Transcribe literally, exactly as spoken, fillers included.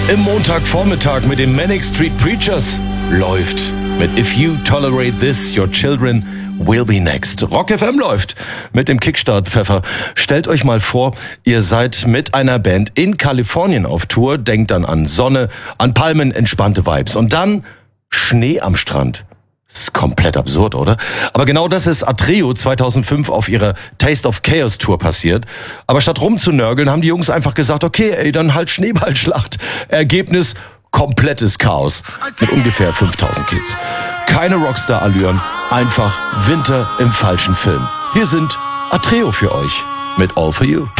im Montagvormittag mit den Manic Street Preachers läuft mit If You Tolerate This, Your Children Will Be Next. Rock F M läuft mit dem Kickstart-Pfeffer. Stellt euch mal vor, ihr seid mit einer Band in Kalifornien auf Tour, denkt dann an Sonne, an Palmen, entspannte Vibes und dann Schnee am Strand. Das ist komplett absurd, oder? Aber genau das ist Atreo zweitausendfünf auf ihrer Taste of Chaos Tour passiert. Aber statt rumzunörgeln, haben die Jungs einfach gesagt, okay, ey, dann halt Schneeballschlacht. Ergebnis, komplettes Chaos mit ungefähr fünftausend Kids. Keine Rockstar-Allüren, einfach Winter im falschen Film. Hier sind Atreo für euch mit All For You.